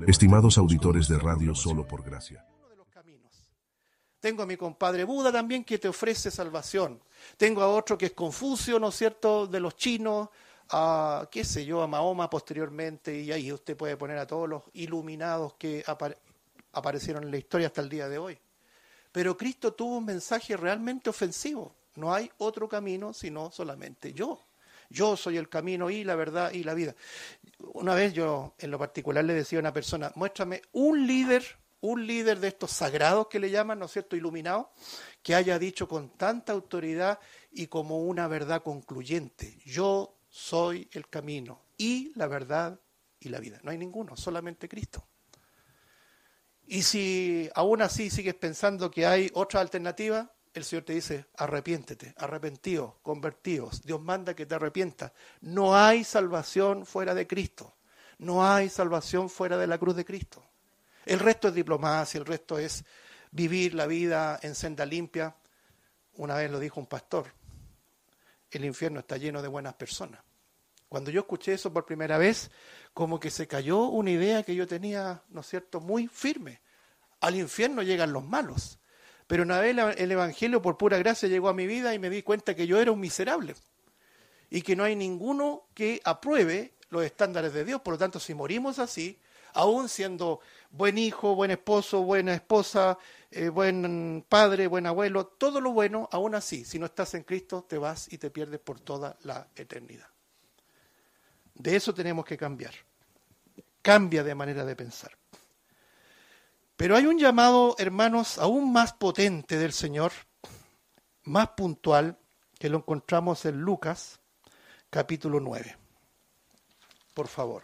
Estimados auditores de Radio Solo por Gracia. Uno de los caminos. Tengo a mi compadre Buda también que te ofrece salvación. Tengo a otro que es Confucio, ¿no es cierto?, de los chinos, a, qué sé yo, a Mahoma posteriormente, y ahí usted puede poner a todos los iluminados que aparecieron en la historia hasta el día de hoy. Pero Cristo tuvo un mensaje realmente ofensivo. No hay otro camino sino solamente yo. Yo soy el camino y la verdad y la vida. Una vez yo, en lo particular, le decía a una persona, muéstrame un líder de estos sagrados que le llaman, ¿no es cierto?, iluminados, que haya dicho con tanta autoridad y como una verdad concluyente, yo soy el camino y la verdad y la vida. No hay ninguno, solamente Cristo. Y si aún así sigues pensando que hay otra alternativa, el Señor te dice, arrepiéntete, arrepentíos, convertíos. Dios manda que te arrepientas. No hay salvación fuera de Cristo. No hay salvación fuera de la cruz de Cristo. El resto es diplomacia, el resto es vivir la vida en senda limpia. Una vez lo dijo un pastor, el infierno está lleno de buenas personas. Cuando yo escuché eso por primera vez, como que se cayó una idea que yo tenía, ¿no es cierto?, muy firme. Al infierno llegan los malos. Pero una vez el Evangelio por pura gracia llegó a mi vida y me di cuenta que yo era un miserable y que no hay ninguno que apruebe los estándares de Dios. Por lo tanto, si morimos así, aún siendo buen hijo, buen esposo, buena esposa, buen padre, buen abuelo, todo lo bueno, aún así, si no estás en Cristo, te vas y te pierdes por toda la eternidad. De eso tenemos que cambiar. Cambia de manera de pensar. Pero hay un llamado, hermanos, aún más potente del Señor, más puntual, que lo encontramos en Lucas, capítulo 9. Por favor.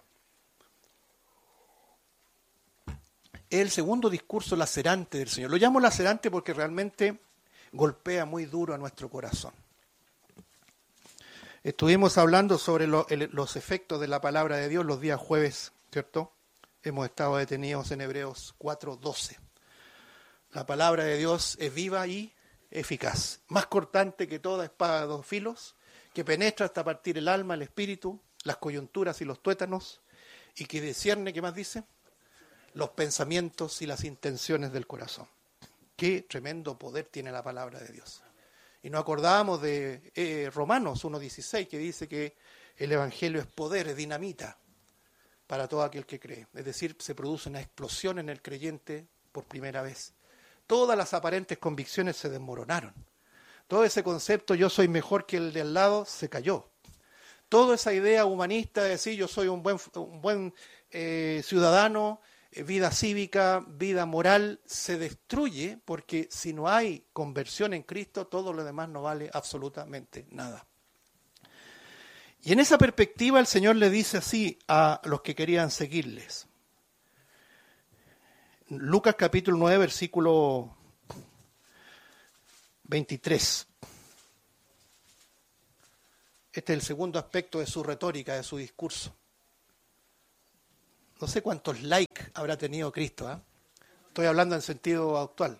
Es el segundo discurso lacerante del Señor. Lo llamo lacerante porque realmente golpea muy duro a nuestro corazón. Estuvimos hablando sobre los efectos de la palabra de Dios los días jueves, ¿cierto? Hemos estado detenidos en Hebreos 4:12. La palabra de Dios es viva y eficaz, más cortante que toda espada de dos filos, que penetra hasta partir el alma, el espíritu, las coyunturas y los tuétanos, y que discierne, ¿qué más dice? Los pensamientos y las intenciones del corazón. Qué tremendo poder tiene la palabra de Dios. Y nos acordábamos de Romanos 1:16, que dice que el Evangelio es poder, es dinamita para todo aquel que cree. Es decir, se produce una explosión en el creyente por primera vez. Todas las aparentes convicciones se desmoronaron. Todo ese concepto, yo soy mejor que el de al lado, se cayó. Toda esa idea humanista de decir yo soy un buen ciudadano, vida cívica, vida moral, se destruye porque si no hay conversión en Cristo, todo lo demás no vale absolutamente nada. Y en esa perspectiva el Señor le dice así a los que querían seguirles. Lucas capítulo 9, versículo 23. Este es el segundo aspecto de su retórica, de su discurso. No sé cuántos likes habrá tenido Cristo, ¿eh? Estoy hablando en sentido actual.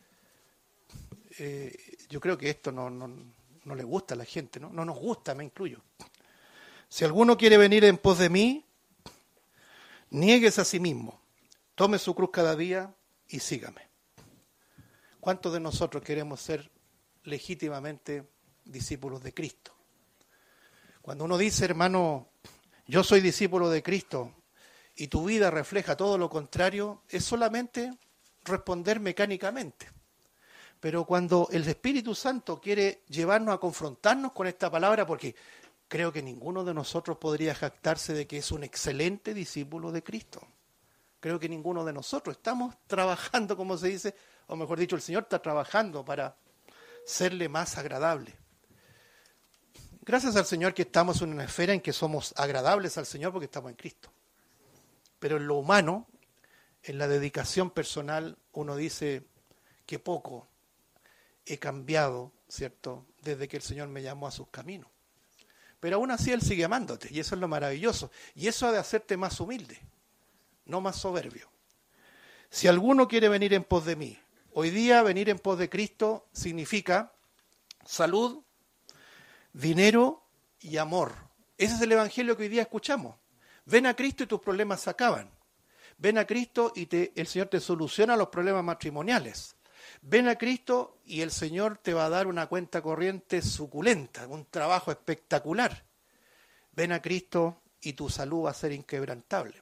Yo creo que esto no le gusta a la gente, ¿no? No nos gusta, me incluyo. Si alguno quiere venir en pos de mí, niéguese a sí mismo, tome su cruz cada día y sígame. ¿Cuántos de nosotros queremos ser legítimamente discípulos de Cristo? Cuando uno dice, hermano, yo soy discípulo de Cristo, y tu vida refleja todo lo contrario, es solamente responder mecánicamente. Pero cuando el Espíritu Santo quiere llevarnos a confrontarnos con esta palabra, porque creo que ninguno de nosotros podría jactarse de que es un excelente discípulo de Cristo. Creo que ninguno de nosotros estamos trabajando, como se dice, o mejor dicho, el Señor está trabajando para serle más agradable. Gracias al Señor que estamos en una esfera en que somos agradables al Señor porque estamos en Cristo. Pero en lo humano, en la dedicación personal, uno dice que poco he cambiado, ¿cierto?, desde que el Señor me llamó a sus caminos. Pero aún así Él sigue amándote, y eso es lo maravilloso. Y eso ha de hacerte más humilde, no más soberbio. Si alguno quiere venir en pos de mí, hoy día venir en pos de Cristo significa salud, dinero y amor. Ese es el evangelio que hoy día escuchamos. Ven a Cristo y tus problemas se acaban. Ven a Cristo y el Señor te soluciona los problemas matrimoniales. Ven a Cristo y el Señor te va a dar una cuenta corriente suculenta, un trabajo espectacular. Ven a Cristo y tu salud va a ser inquebrantable.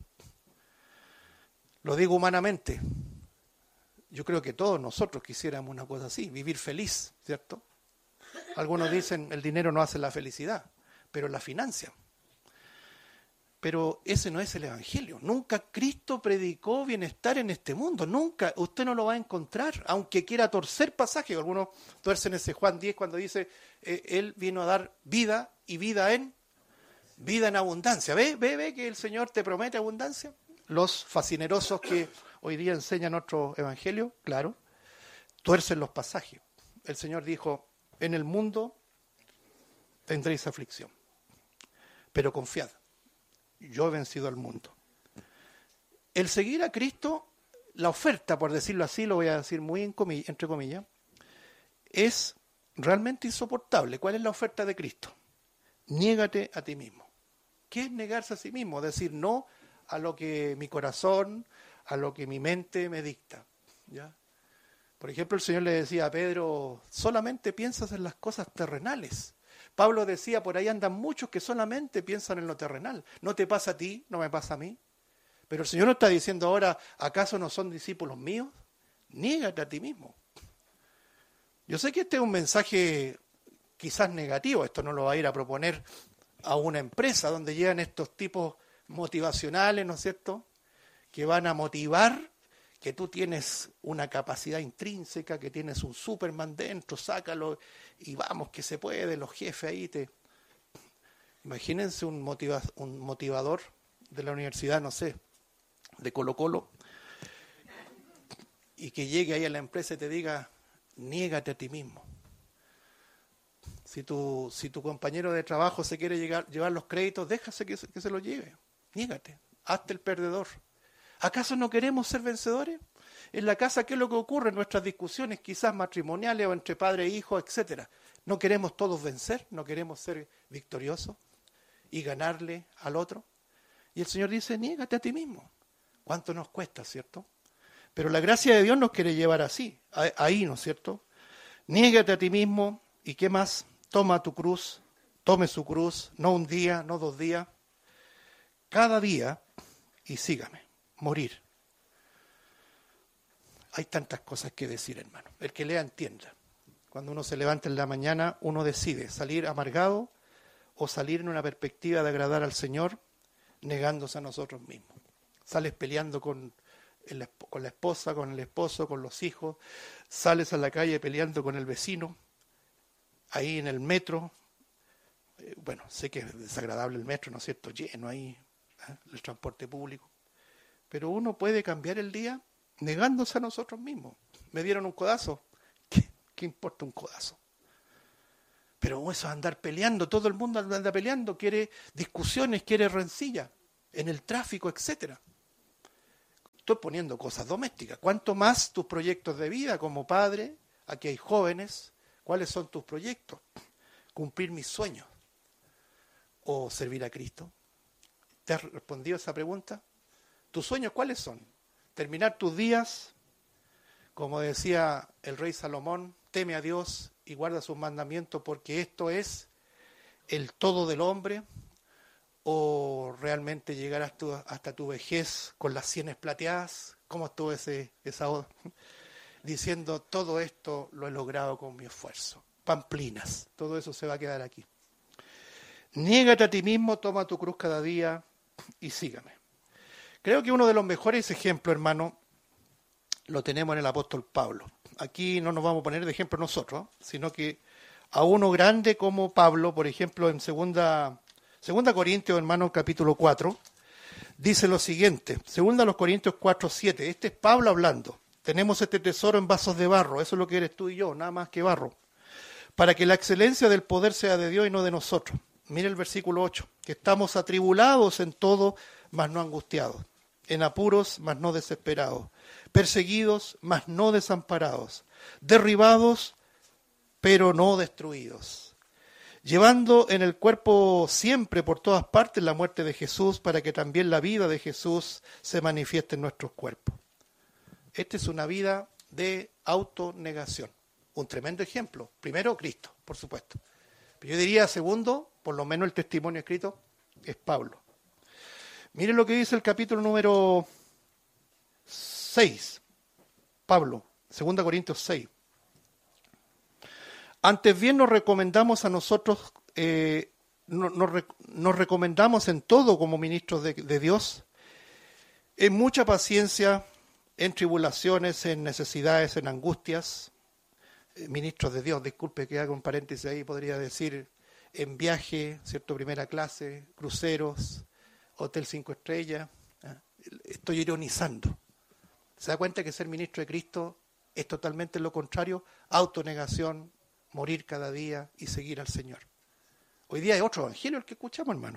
Lo digo humanamente. Yo creo que todos nosotros quisiéramos una cosa así, vivir feliz, ¿cierto? Algunos dicen el dinero no hace la felicidad, pero la financia. Pero ese no es el Evangelio. Nunca Cristo predicó bienestar en este mundo. Nunca. Usted no lo va a encontrar, aunque quiera torcer pasajes. Algunos tuercen ese Juan 10 cuando dice, Él vino a dar vida y vida en abundancia. ¿Ve que el Señor te promete abundancia? Los fascinerosos que hoy día enseñan otro Evangelio, claro, tuercen los pasajes. El Señor dijo, en el mundo tendréis aflicción, pero confiad. Yo he vencido al mundo. El seguir a Cristo, la oferta, por decirlo así, lo voy a decir muy entre comillas, es realmente insoportable. ¿Cuál es la oferta de Cristo? Niégate a ti mismo. ¿Qué es negarse a sí mismo? Decir no a lo que mi corazón, a lo que mi mente me dicta. ¿Ya? Por ejemplo, el Señor le decía a Pedro, solamente piensas en las cosas terrenales. Pablo decía, por ahí andan muchos que solamente piensan en lo terrenal. No te pasa a ti, no me pasa a mí. Pero el Señor no está diciendo ahora, ¿acaso no son discípulos míos? Niégate a ti mismo. Yo sé que este es un mensaje quizás negativo, esto no lo va a ir a proponer a una empresa donde llegan estos tipos motivacionales, ¿no es cierto?, que van a motivar que tú tienes una capacidad intrínseca, que tienes un Superman dentro, sácalo y vamos, que se puede, los jefes ahí te... Imagínense un motivador de la universidad, no sé, de Colo-Colo, y que llegue ahí a la empresa y te diga, niégate a ti mismo. Si tu compañero de trabajo se quiere llevar los créditos, déjase que se los lleve. Niégate, hazte el perdedor. ¿Acaso no queremos ser vencedores? En la casa, ¿qué es lo que ocurre en nuestras discusiones, quizás matrimoniales o entre padre e hijo, etcétera? ¿No queremos todos vencer? ¿No queremos ser victoriosos y ganarle al otro? Y el Señor dice, niégate a ti mismo. ¿Cuánto nos cuesta, cierto? Pero la gracia de Dios nos quiere llevar así, ahí, ¿no es cierto? Niégate a ti mismo, ¿y qué más? Toma tu cruz, tome su cruz, no un día, no 2 días, cada día, y sígame, morir. Hay tantas cosas que decir, hermano. El que lea entienda. Cuando uno se levanta en la mañana, uno decide salir amargado o salir en una perspectiva de agradar al Señor, negándose a nosotros mismos. Sales peleando con la esposa, con el esposo, con los hijos, sales a la calle peleando con el vecino, ahí en el metro, bueno, sé que es desagradable el metro, ¿no es cierto?, lleno ahí, el transporte público, pero uno puede cambiar el día negándose a nosotros mismos. Me dieron un codazo, ¿qué importa un codazo? Pero eso es andar peleando, todo el mundo anda peleando, quiere discusiones, quiere rencilla, en el tráfico, etcétera. Estoy poniendo cosas domésticas. ¿Cuánto más tus proyectos de vida como padre? Aquí hay jóvenes. ¿Cuáles son tus proyectos? ¿Cumplir mis sueños? ¿O servir a Cristo? ¿Te has respondido esa pregunta? ¿Tus sueños cuáles son? Terminar tus días, como decía el rey Salomón, teme a Dios y guarda sus mandamientos porque esto es el todo del hombre. ¿O realmente llegar hasta tu vejez con las sienes plateadas? ¿Cómo estuvo esa oda? Diciendo, todo esto lo he logrado con mi esfuerzo. Pamplinas, todo eso se va a quedar aquí. Niégate a ti mismo, toma tu cruz cada día y sígame. Creo que uno de los mejores ejemplos, hermano, lo tenemos en el apóstol Pablo. Aquí no nos vamos a poner de ejemplo nosotros, sino que a uno grande como Pablo, por ejemplo, en Segunda Corintios, hermano, capítulo 4, dice lo siguiente, 2 Corintios 4:7, este es Pablo hablando, tenemos este tesoro en vasos de barro, eso es lo que eres tú y yo, nada más que barro, para que la excelencia del poder sea de Dios y no de nosotros. Mire el versículo 8, que estamos atribulados en todo, mas no angustiados, en apuros, mas no desesperados, perseguidos, mas no desamparados, derribados, pero no destruidos, llevando en el cuerpo siempre por todas partes la muerte de Jesús, para que también la vida de Jesús se manifieste en nuestros cuerpos. Esta es una vida de autonegación. Un tremendo ejemplo. Primero, Cristo, por supuesto. Pero yo diría, segundo, por lo menos el testimonio escrito, es Pablo. Miren lo que dice el capítulo número 6. Pablo, 2 Corintios 6. Antes bien nos recomendamos a nosotros, nos recomendamos en todo como ministros de Dios, en mucha paciencia, en tribulaciones, en necesidades, en angustias. Ministros de Dios, disculpe que haga un paréntesis ahí, podría decir en viaje, ¿cierto? Primera clase, cruceros, hotel 5 estrellas. Estoy ironizando. ¿Se da cuenta que ser ministro de Cristo es totalmente lo contrario? Autonegación, morir cada día y seguir al Señor. Hoy día hay otro evangelio el que escuchamos, hermano.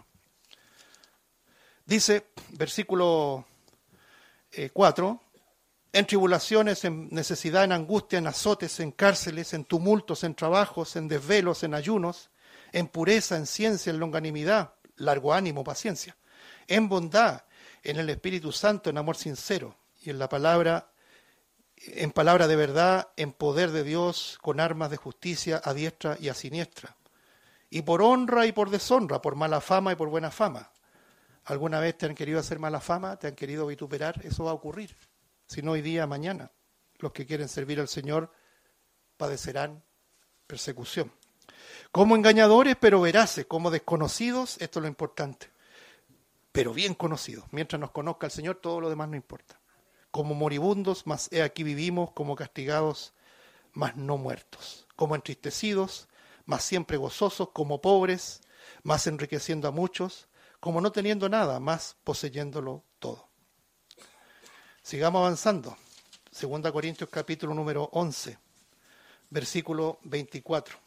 Dice, versículo 4, en tribulaciones, en necesidad, en angustia, en azotes, en cárceles, en tumultos, en trabajos, en desvelos, en ayunos, en pureza, en ciencia, en longanimidad, largo ánimo, paciencia, en bondad, en el Espíritu Santo, en amor sincero, y en palabra de verdad, en poder de Dios, con armas de justicia a diestra y a siniestra, y por honra y por deshonra, por mala fama y por buena fama. ¿Alguna vez te han querido hacer mala fama? ¿Te han querido vituperar? Eso va a ocurrir. Si no hoy día, mañana. Los que quieren servir al Señor padecerán persecución. Como engañadores, pero veraces, como desconocidos, esto es lo importante, pero bien conocidos. Mientras nos conozca el Señor, todo lo demás no importa. Como moribundos, mas he aquí vivimos, como castigados, mas no muertos. Como entristecidos, mas siempre gozosos, como pobres, mas enriqueciendo a muchos, como no teniendo nada, mas poseyéndolo todo. Sigamos avanzando. 2 Corintios capítulo número 11, versículo 24.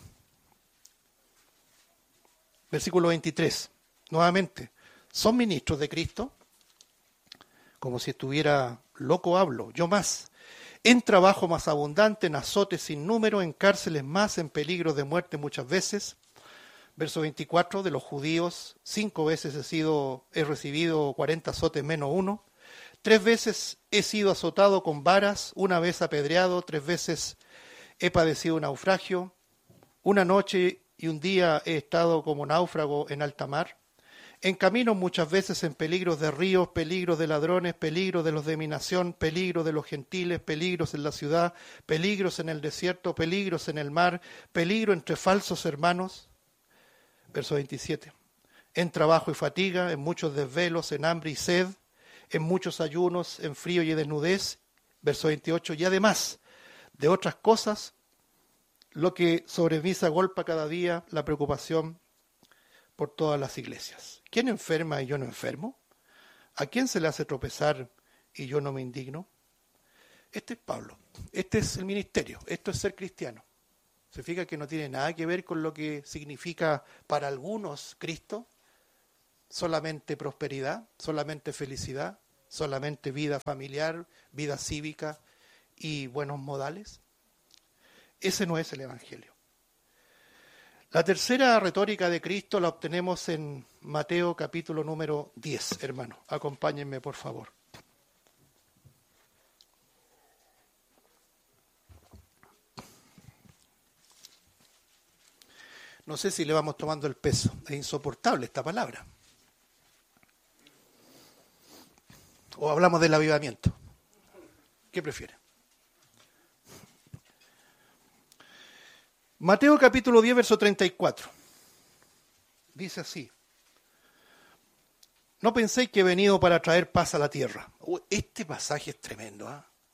Versículo 23. Nuevamente, ¿son ministros de Cristo? Como si estuviera loco hablo, yo más. En trabajo más abundante, en azotes sin número, en cárceles más, en peligro de muerte muchas veces. Verso 24, de los judíos, 5 veces he recibido 40 azotes menos 1. 3 veces he sido azotado con varas, 1 vez apedreado, 3 veces he padecido naufragio, 1 noche y 1 día he estado como náufrago en alta mar. En camino muchas veces en peligros de ríos, peligros de ladrones, peligros de los de mi nación, peligros de los gentiles, peligros en la ciudad, peligros en el desierto, peligros en el mar, peligro entre falsos hermanos. Verso 27. En trabajo y fatiga, en muchos desvelos, en hambre y sed, en muchos ayunos, en frío y desnudez. Verso 28. Y además de otras cosas, lo que sobre mí se agolpa cada día, la preocupación por todas las iglesias. ¿Quién enferma y yo no enfermo? ¿A quién se le hace tropezar y yo no me indigno? Este es Pablo, este es el ministerio, esto es ser cristiano. ¿Se fija que no tiene nada que ver con lo que significa para algunos Cristo? Solamente prosperidad, solamente felicidad, solamente vida familiar, vida cívica y buenos modales. Ese no es el Evangelio. La tercera retórica de Cristo la obtenemos en Mateo capítulo número 10, hermano. Acompáñenme, por favor. No sé si le vamos tomando el peso. Es insoportable esta palabra. ¿O hablamos del avivamiento? ¿Qué prefiere? Mateo capítulo 10, verso 34. Dice así. No penséis que he venido para traer paz a la tierra. Este pasaje es tremendo.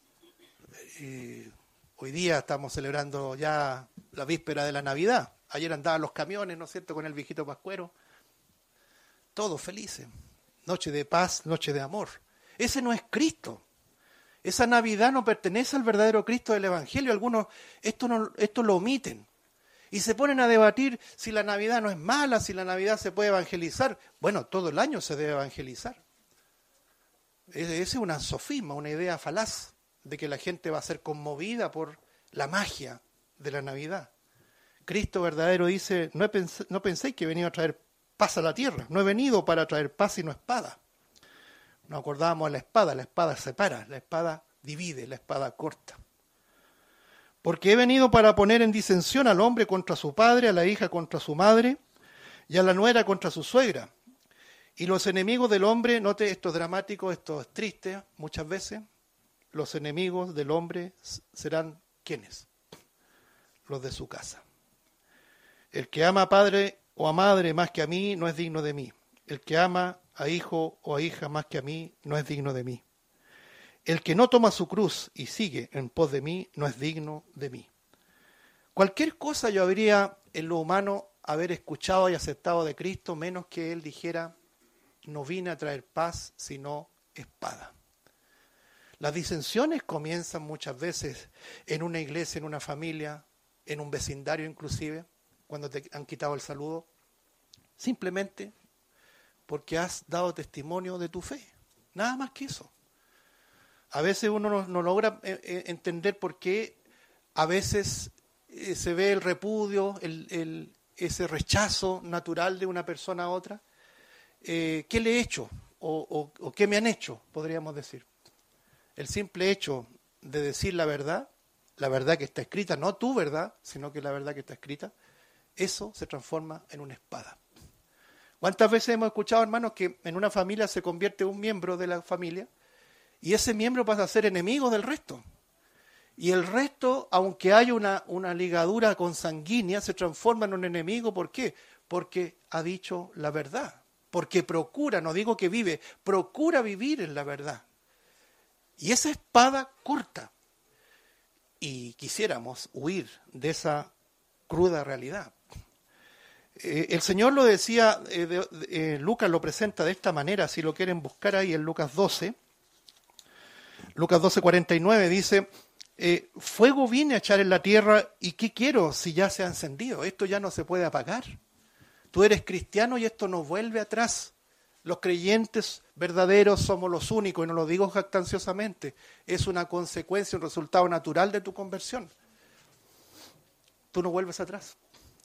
Hoy día estamos celebrando ya la víspera de la Navidad. Ayer andaban los camiones, ¿no es cierto?, con el viejito pascuero. Todos felices. Noche de paz, noche de amor. Ese no es Cristo. Esa Navidad no pertenece al verdadero Cristo del Evangelio. Algunos esto lo omiten. Y se ponen a debatir si la Navidad no es mala, si la Navidad se puede evangelizar. Bueno, todo el año se debe evangelizar. Ese es un sofisma, una idea falaz de que la gente va a ser conmovida por la magia de la Navidad. Cristo verdadero dice, no penséis que he venido a traer paz a la tierra. No he venido para traer paz sino espada. Nos acordábamos de la espada separa, la espada divide, la espada corta. Porque he venido para poner en disensión al hombre contra su padre, a la hija contra su madre y a la nuera contra su suegra. Y los enemigos del hombre, note, esto es dramático, esto es triste muchas veces, los enemigos del hombre serán ¿quiénes? Los de su casa. El que ama a padre o a madre más que a mí no es digno de mí. El que ama a hijo o a hija más que a mí no es digno de mí. El que no toma su cruz y sigue en pos de mí no es digno de mí. Cualquier cosa yo habría en lo humano haber escuchado y aceptado de Cristo, menos que Él dijera, no vine a traer paz, sino espada. Las disensiones comienzan muchas veces en una iglesia, en una familia, en un vecindario inclusive, cuando te han quitado el saludo, simplemente porque has dado testimonio de tu fe. Nada más que eso. A veces uno no logra entender por qué a veces se ve el repudio, ese rechazo natural de una persona a otra. ¿Qué le he hecho? ¿O qué me han hecho? Podríamos decir. El simple hecho de decir la verdad que está escrita, no tu verdad, sino que la verdad que está escrita, eso se transforma en una espada. ¿Cuántas veces hemos escuchado, hermanos, que en una familia se convierte un miembro de la familia y ese miembro pasa a ser enemigo del resto? Y el resto, aunque haya una ligadura consanguínea, se transforma en un enemigo. ¿Por qué? Porque ha dicho la verdad. Porque procura, no digo que vive, procura vivir en la verdad. Y esa espada corta. Y quisiéramos huir de esa cruda realidad. El Señor lo decía, Lucas lo presenta de esta manera, si lo quieren buscar ahí en Lucas 12. Lucas 12:49 dice, fuego vine a echar en la tierra y ¿qué quiero si ya se ha encendido? Esto ya no se puede apagar. Tú eres cristiano y esto no vuelve atrás. Los creyentes verdaderos somos los únicos, y no lo digo jactanciosamente, es una consecuencia, un resultado natural de tu conversión. Tú no vuelves atrás.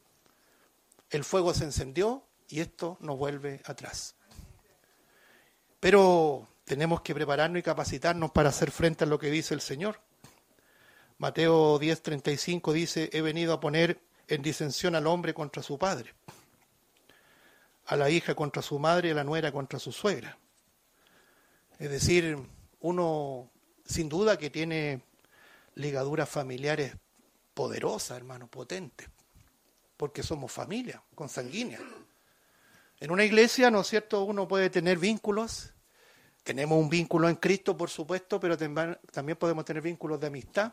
El fuego se encendió y esto no vuelve atrás. Pero tenemos que prepararnos y capacitarnos para hacer frente a lo que dice el Señor. Mateo 10:35 dice, he venido a poner en disensión al hombre contra su padre, a la hija contra su madre y a la nuera contra su suegra. Es decir, uno sin duda que tiene ligaduras familiares poderosas, hermano, potentes, porque somos familia consanguínea. En una iglesia, ¿no es cierto?, uno puede tener vínculos. Tenemos un vínculo en Cristo, por supuesto, pero también podemos tener vínculos de amistad.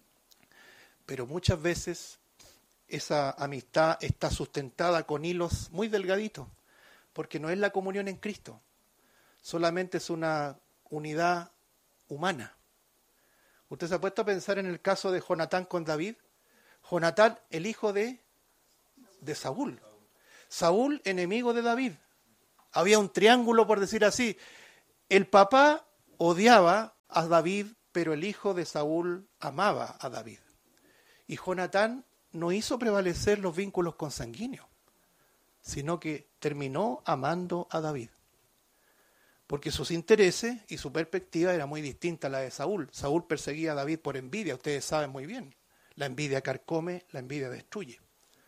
Pero muchas veces esa amistad está sustentada con hilos muy delgaditos, porque no es la comunión en Cristo, solamente es una unidad humana. ¿Usted se ha puesto a pensar en el caso de Jonatán con David? Jonatán, el hijo de Saúl. Saúl, enemigo de David. Había un triángulo, por decir así. El papá odiaba a David, pero el hijo de Saúl amaba a David. Y Jonatán no hizo prevalecer los vínculos consanguíneos, sino que terminó amando a David. Porque sus intereses y su perspectiva era muy distinta a la de Saúl. Saúl perseguía a David por envidia, ustedes saben muy bien. La envidia carcome, la envidia destruye.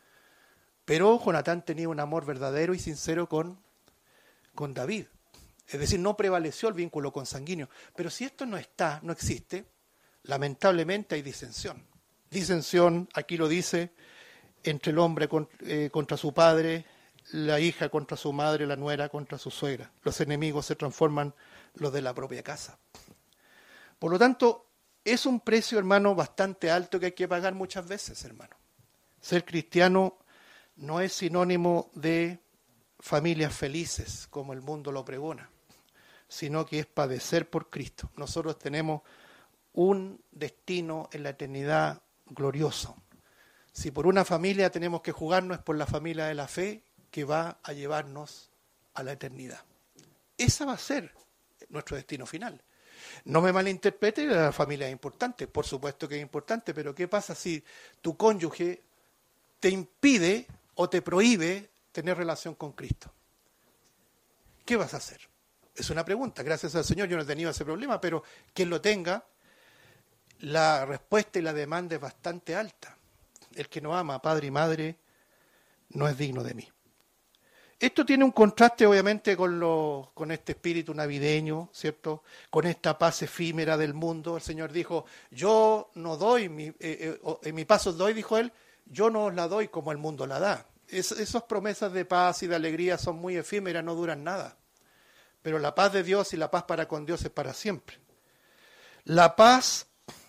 Pero Jonatán tenía un amor verdadero y sincero con David. Es decir, no prevaleció el vínculo consanguíneo. Pero si esto no existe, lamentablemente hay disensión. Disensión, aquí lo dice, entre el hombre contra su padre, la hija contra su madre, la nuera contra su suegra. Los enemigos se transforman los de la propia casa. Por lo tanto, es un precio, hermano, bastante alto que hay que pagar muchas veces, hermano. Ser cristiano no es sinónimo de familias felices, como el mundo lo pregona, sino que es padecer por Cristo. Nosotros tenemos un destino en la eternidad glorioso. Si por una familia tenemos que jugarnos, es por la familia de la fe que va a llevarnos a la eternidad. Esa va a ser nuestro destino final. No me malinterprete, la familia es importante, por supuesto que es importante, pero ¿qué pasa si tu cónyuge te impide o te prohíbe tener relación con Cristo. ¿Qué vas a hacer? Es una pregunta. Gracias al Señor yo no he tenido ese problema, pero quien lo tenga, la respuesta y la demanda es bastante alta. El que no ama a padre y madre no es digno de mí. Esto tiene un contraste obviamente con este espíritu navideño, ¿cierto? Con esta paz efímera del mundo. El Señor dijo, yo no doy, en mi paz os doy, dijo Él, yo no os la doy como el mundo la da. Esas promesas de paz y de alegría son muy efímeras, no duran nada. Pero la paz de Dios y la paz para con Dios es para siempre. La paz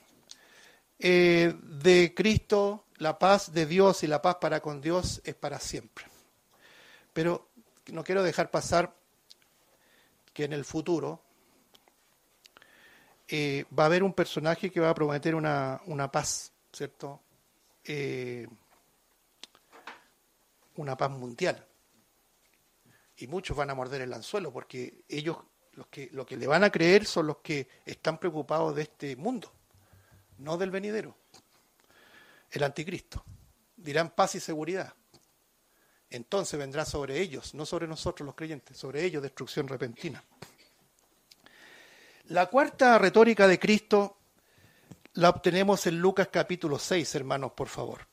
de Cristo, la paz de Dios y la paz para con Dios es para siempre. Pero no quiero dejar pasar que en el futuro va a haber un personaje que va a prometer una paz, ¿cierto? Una paz mundial. Y muchos van a morder el anzuelo porque ellos, lo que le van a creer son los que están preocupados de este mundo, no del venidero. El anticristo. Dirán paz y seguridad. Entonces vendrá sobre ellos, no sobre nosotros los creyentes, sobre ellos destrucción repentina. La cuarta retórica de Cristo la obtenemos en Lucas capítulo 6, hermanos, por favor.